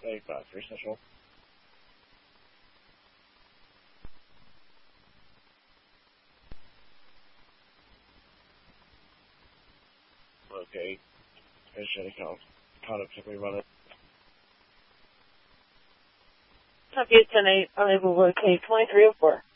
3 Central. Okay. Finish any conduct simply run it. Copy 10-8, unable to locate 2304.